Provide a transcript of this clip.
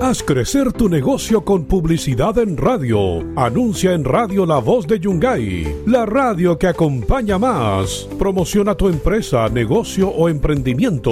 Haz crecer tu negocio con publicidad en radio. Anuncia en Radio La Voz de Yungay, la radio que acompaña más. Promociona tu empresa, negocio o emprendimiento